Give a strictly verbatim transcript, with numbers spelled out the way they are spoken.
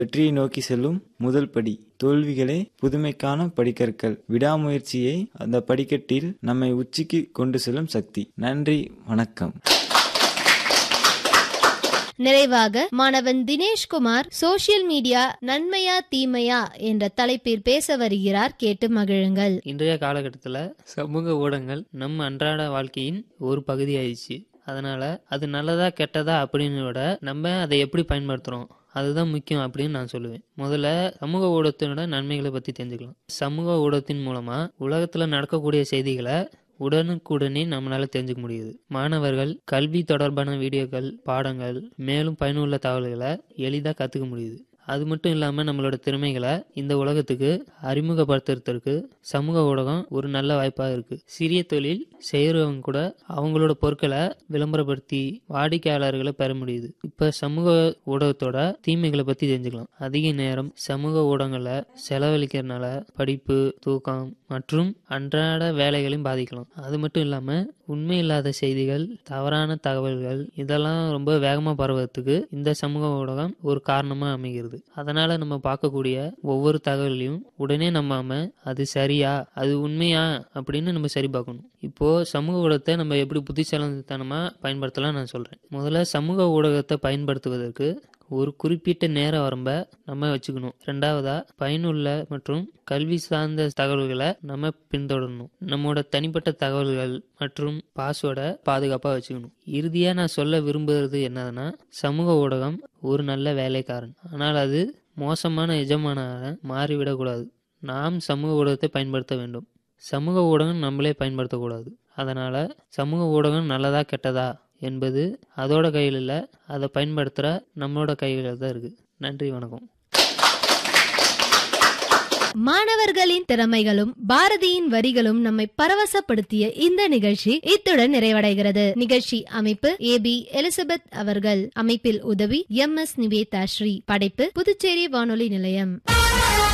வெற்றியை நோக்கி செல்லும் முதல் படி. தோல்விகளே புதுமைக்கான படிக்கற்கள். விடாமுயற்சியை அந்த படிக்கட்டில் நம்மை உச்சிக்கு கொண்டு செல்லும் சக்தி. நன்றி, வணக்கம். நிறைவாக மாணவன் தினேஷ்குமார் சோசியல் மீடியா நன்மையா தீமையா என்ற தலைப்பில் பேச வருகிறார். கேட்டு மகிழுங்கள். இன்றைய காலகட்டத்தில் சமூக ஊடகங்கள் நம்ம அன்றாட வாழ்க்கையின் ஒரு பகுதி ஆயிடுச்சு. அதனால அது நல்லதா கெட்டதா அப்படின்னு விட நம்ம அதை எப்படி பயன்படுத்துறோம் அதுதான் முக்கியம் அப்படின்னு நான் சொல்லுவேன். முதல்ல சமூக ஊடகத்தினோட நன்மைகளை பத்தி தெரிஞ்சுக்கலாம். சமூக ஊடகத்தின் மூலமா உலகத்துல நடக்கக்கூடிய செய்திகளை உடனுக்குடனே நம்மளால தெரிஞ்சுக்க முடியுது. மாணவர்கள் கல்வி தொடர்பான வீடியோக்கள், பாடங்கள், மேலும் பயனுள்ள தகவல்களை எளிதாக கத்துக்க முடியுது. அது மட்டும் இல்லாம நம்மளோட திறமைகளை இந்த உலகத்துக்கு அறிமுகப்படுத்துறதுக்கு சமூக ஊடகம் ஒரு நல்ல வாய்ப்பா இருக்கு. சிறிய தொழில் செய்யறவங்க கூட அவங்களோட பொருட்களை விளம்பரப்படுத்தி வாடிக்கையாளர்களை பெற முடியுது. இப்ப சமூக ஊடகத்தோட தீமைகளை பத்தி தெரிஞ்சுக்கலாம். அதிக நேரம் சமூக ஊடகங்களை செலவழிக்கிறதுனால படிப்பு, தூக்கம் மற்றும் அன்றாட வேலைகளையும் பாதிக்கலாம். அது மட்டும் இல்லாம உண்மை இல்லாத செய்திகள், தவறான தகவல்கள் இதெல்லாம் ரொம்ப வேகமா பரவறதுக்கு இந்த சமூக ஊடகம் ஒரு காரணமா அமைகிறது. அதனால நம்ம பார்க்கக்கூடிய ஒவ்வொரு தகவலையும் உடனே நம்பாம அது சரியா அது உண்மையா அப்படின்னு நம்ம சரி பார்க்கணும். இப்போ சமூக ஊடகத்தை நம்ம எப்படி புத்திசாலித்தனமா பயன்படுத்தலாம் நான் சொல்றேன். முதல்ல சமூக ஊடகத்தை பயன்படுத்துவதற்கு ஒரு குறிப்பிட்ட நேர வரம்பை நம்ம வச்சுக்கணும். ரெண்டாவதா பயனுள்ள மற்றும் கல்வி சார்ந்த தகவல்களை நம்ம பின்தொடரணும். நம்மளோட தனிப்பட்ட தகவல்கள் மற்றும் பாஸ்வேர்டை பாதுகாப்பாக வச்சுக்கணும். இறுதியா நான் சொல்ல விரும்புறது என்னதுன்னா, சமூக ஊடகம் ஒரு நல்ல வேலைக்காரன், ஆனால் அது மோசமான எஜமானாக மாறிவிடக்கூடாது. நாம் சமூக ஊடகத்தை பயன்படுத்த வேண்டும். சமூக ஊடகம் நம்மளே பயன்படுத்தக்கூடாது. அதனால சமூக ஊடகம் நல்லதா கெட்டதா என்பது அதோட கையில் இல்லை, அதை பயன்படுத்துகிற நம்மளோட கையில் தான் இருக்கு. நன்றி, வணக்கம். மாணவர்களின் திறமைகளும் பாரதியின் வரிகளும் நம்மை பரவசப்படுத்திய இந்த நிகழ்ச்சி இத்துடன் நிறைவடைகிறது. நிகழ்ச்சி அமைப்பு ஏ பி எலிசபெத் அவர்கள். அமைப்பில் உதவி எம் எஸ் நிவேதாஸ்ரீ. படைப்பு புதுச்சேரி வானொலி நிலையம்.